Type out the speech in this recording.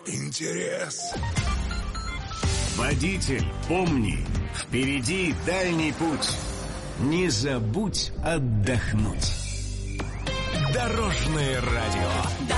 интерес. Водитель, помни, впереди дальний путь. Не забудь отдохнуть. Дорожное радио.